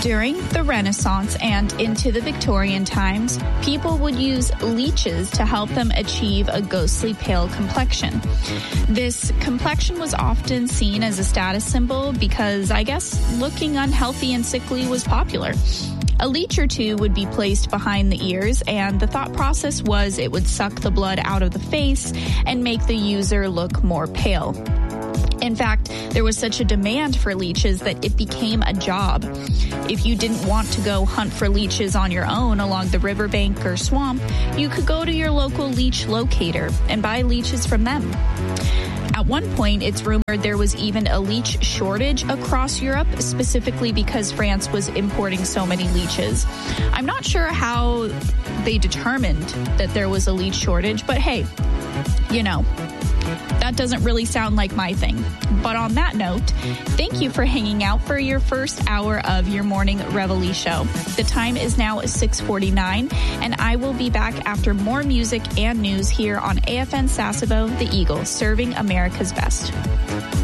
During the Renaissance and into the Victorian times, people would use leeches to help them achieve a ghostly pale complexion. This complexion was often seen as a status symbol because, I guess, looking unhealthy and sickly was popular. A leech or two would be placed behind the ears, and the thought process was it would suck the blood out of the face and make the user look more pale. In fact, there was such a demand for leeches that it became a job. If you didn't want to go hunt for leeches on your own along the riverbank or swamp, you could go to your local leech locator and buy leeches from them. At one point, it's rumored there was even a leech shortage across Europe, specifically because France was importing so many leeches. I'm not sure how they determined that there was a leech shortage, but hey, you know, that doesn't really sound like my thing. But on that note, thank you for hanging out for your first hour of your morning Reveille show. The time is now 6:49, and I will be back after more music and news here on AFN Sasebo, the Eagle, serving America's best.